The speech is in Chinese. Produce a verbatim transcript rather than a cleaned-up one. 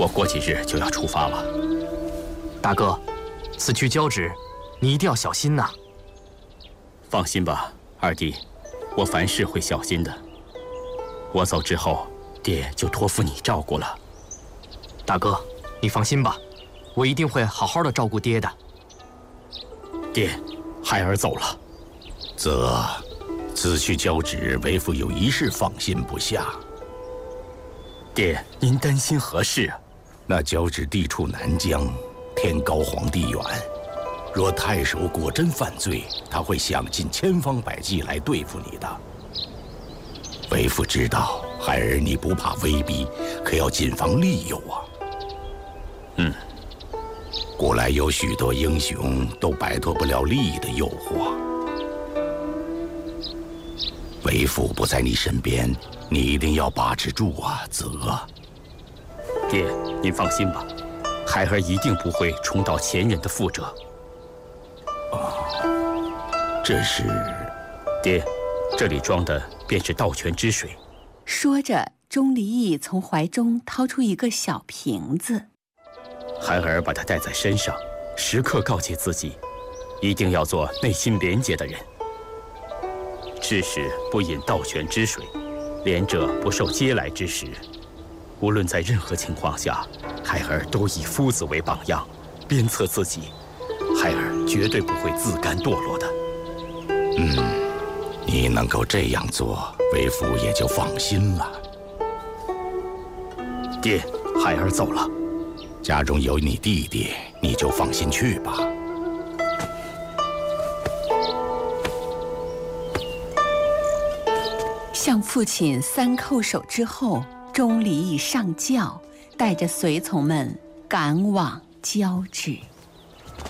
我过几日就要出发了。 大哥，此去交趾，你一定要小心呐。 放心吧，二弟，我凡事会小心的。我走之后，爹就托付你照顾了。 大哥，你放心吧，我一定会好好的照顾爹的。 爹，孩儿走了。 则，此去交趾，为父有一事放心不下。 爹，您担心何事啊？ 那交趾地处南疆，天高皇帝远，若太守果真犯罪，他会想尽千方百计来对付你的。为父知道，孩儿你不怕威逼，可要谨防利诱啊。 嗯， 古来有许多英雄都摆脱不了利益的诱惑。为父不在你身边，你一定要把持住啊，泽。 爹，您放心吧，孩儿一定不会重蹈前人的覆辙。 啊，这是…… 爹，这里装的便是盗泉之水。 说着，钟离义从怀中掏出一个小瓶子。 孩儿把它带在身上，时刻告诫自己，一定要做内心廉洁的人。致使不饮盗泉之水，廉者不受嗟来之食。无论在任何情况下，孩儿都以夫子为榜样，鞭策自己。孩儿绝对不会自甘堕落的。 嗯，你能够这样做，为父也就放心了。 爹，孩儿走了。 家中有你弟弟，你就放心去吧。 向父亲三叩首之后，钟离义上轿，带着随从们赶往交趾。